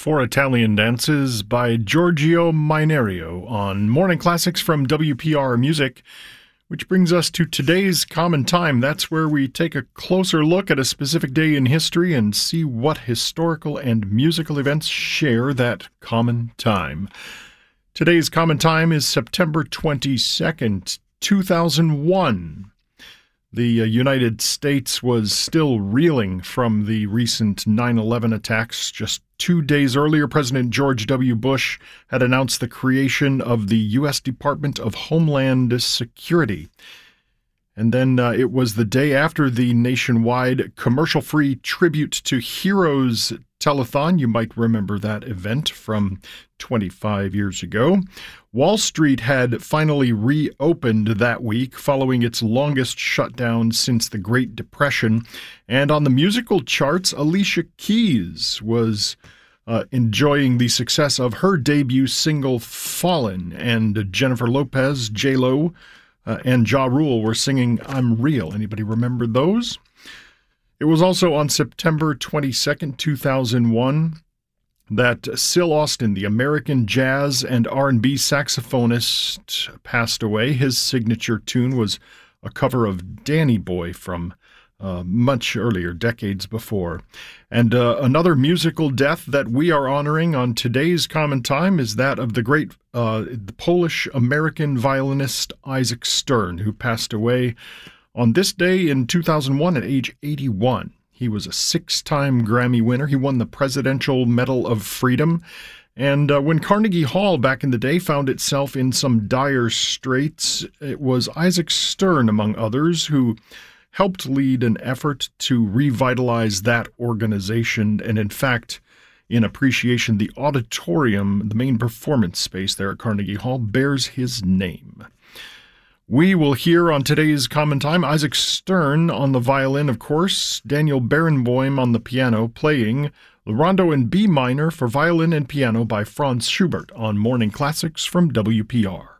Four Italian Dances by Giorgio Minerio on Morning Classics from WPR Music, which brings us to today's Common Time. That's where we take a closer look at a specific day in history and see what historical and musical events share that common time. Today's Common Time is September 22nd, 2001. The United States was still reeling from the recent 9/11 attacks. Just 2 days earlier, President George W. Bush had announced the creation of the U.S. Department of Homeland Security. And then it was the day after the nationwide commercial-free Tribute to Heroes telethon. You might remember that event from 25 years ago. Wall Street had finally reopened that week following its longest shutdown since the Great Depression. And on the musical charts, Alicia Keys was enjoying the success of her debut single, Fallen, and Jennifer Lopez, J-Lo, and Ja Rule were singing I'm Real. Anybody remember those? It was also on September 22nd, 2001, that Syl Austin, the American jazz and R&B saxophonist, passed away. His signature tune was a cover of Danny Boy from much earlier, decades before. And another musical death that we are honoring on today's Common Time is that of the great the Polish-American violinist Isaac Stern, who passed away on this day in 2001 at age 81. He was a 6-time Grammy winner. He won the Presidential Medal of Freedom. And when Carnegie Hall back in the day found itself in some dire straits, it was Isaac Stern, among others, who helped lead an effort to revitalize that organization. And in fact, in appreciation, the auditorium, the main performance space there at Carnegie Hall, bears his name. We will hear on today's Common Time Isaac Stern on the violin, of course, Daniel Barenboim on the piano, playing the Rondo in B minor for violin and piano by Franz Schubert on Morning Classics from WPR.